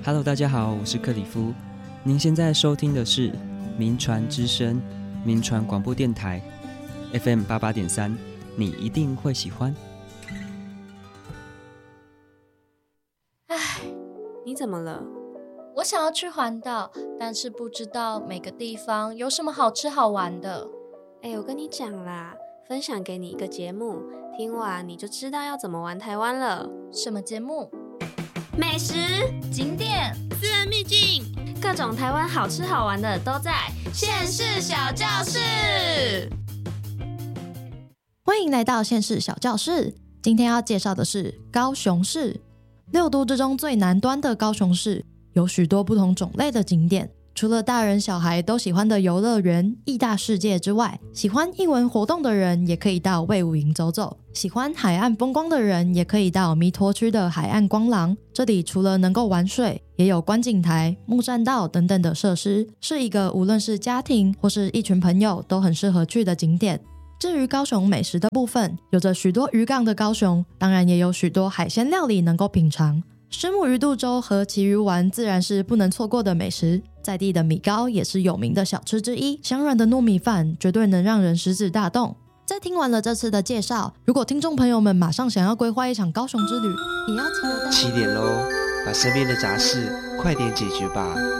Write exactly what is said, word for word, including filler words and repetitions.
Hello， 大家好，我是克里夫。您现在收听的是民传之声，民传广播电台 F M 八八点三，你一定会喜欢。 唉，你怎么了？ 我想要去环岛，但是不知道每个地方有什么好吃好玩的。 哎，我跟你讲啦，分享给你一个节目，听完你就知道要怎么玩台湾了。 什么节目？ 美食、 景点、 私人秘境，各种台湾好吃好玩的都在县市小教室。 欢迎来到县市小教室，今天要介绍的是高雄市。六都之中最南端的高雄市，有许多不同种类的景点。除了大人小孩都喜欢的游乐园、义大世界之外，喜欢艺文活动的人也可以到卫武营走走，喜欢海岸风光的人也可以到弥陀区的海岸光廊。这里除了能够玩水，也有观景台、木栈道等等的设施，是一个无论是家庭或是一群朋友都很适合去的景点。至于高雄美食的部分，有着许多渔港的高雄，当然也有许多海鲜料理能够品尝。虱目鱼肚粥和旗鱼丸自然是不能错过的美食，在地的米糕也是有名的小吃之一，香软的糯米饭绝对能让人食指大动。在听完了这次的介绍，如果听众朋友们马上想要规划一场高雄之旅，也要记得七点咯，把身边的杂事快点解决吧。